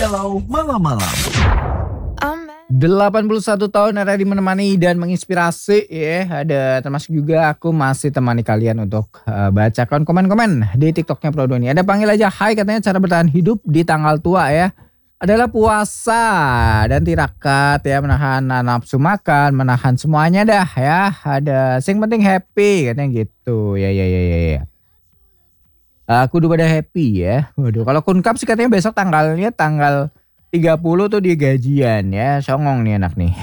Galau Malam-Malam. 81 tahun ada di menemani dan menginspirasi ya. Ada termasuk juga aku masih temani kalian untuk bacakan komen-komen di TikToknya Pro Doni. Ada panggil aja hai, katanya cara bertahan hidup di tanggal tua ya adalah puasa dan tirakat ya, menahan nafsu makan, menahan semuanya dah ya. Ada sing penting happy katanya gitu. Ya. Aku udah pada happy ya. Waduh, kalau Kunkap sih katanya besok tanggal 30 tuh dia gajian ya. Songong nih anak nih.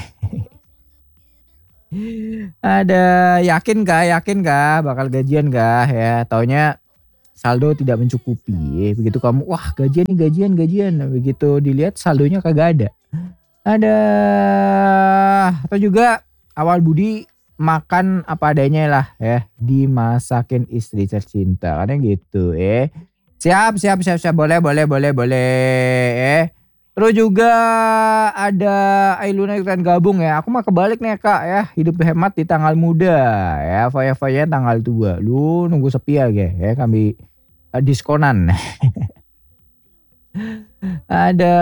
Ada yakin kah bakal gajian kah ya? Taunya saldo tidak mencukupi. Begitu kamu wah gajian nih gajian. Begitu dilihat saldonya kagak ada. Ada atau juga awal budi makan apa adanya lah ya, dimasakin istri tercinta karena gitu Siap boleh Terus juga ada Ailuna ikutan gabung ya. Aku mah kebalik nih Kak ya. Hidup hemat di tanggal muda ya. Foya-foya tanggal tua. Lu nunggu sepi aja ya. Kami diskonan. Ada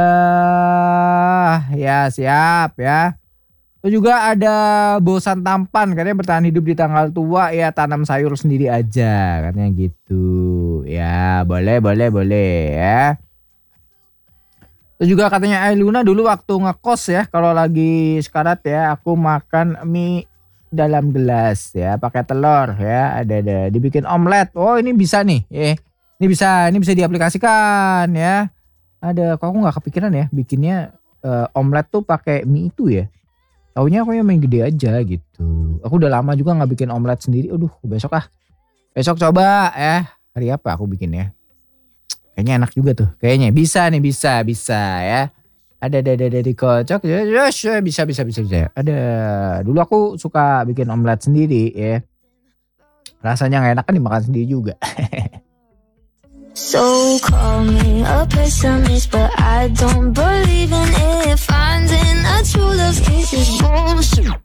ya siap ya. Terus juga ada bosan tampan. Katanya bertahan hidup di tanggal tua ya. Tanam sayur sendiri aja. Katanya gitu. Ya boleh ya. Terus juga katanya Luna dulu waktu ngekos ya, kalau lagi sekarat ya, aku makan mie dalam gelas ya, pakai telur ya, ada dibikin omelet. Oh ini bisa nih, ini bisa diaplikasikan ya. Ada, kok aku nggak kepikiran ya, bikinnya omelet tuh pakai mie itu ya. Taunya aku yang main gede aja gitu. Aku udah lama juga nggak bikin omelet sendiri. Aduh, besok coba ya. Hari apa aku bikinnya? Kayaknya enak juga tuh. Kayaknya bisa ya. Ada dikocok. Bisa. Ada. Dulu aku suka bikin omelet sendiri ya. Rasanya gak enak kan dimakan sendiri juga. So call me a pessimist, but I don't believe in it. Finding a true love is bullshit.